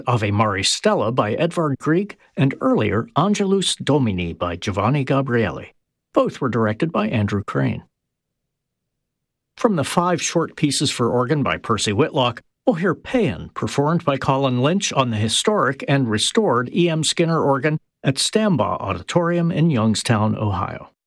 Ave Maris Stella by Edvard Grieg, and earlier Angelus Domini by Giovanni Gabrieli. Both were directed by Andrew Crane. From the 5 short pieces for organ by Percy Whitlock, we'll hear Paean, performed by Colin Lynch on the historic and restored E.M. Skinner organ at Stambaugh Auditorium in Youngstown, Ohio.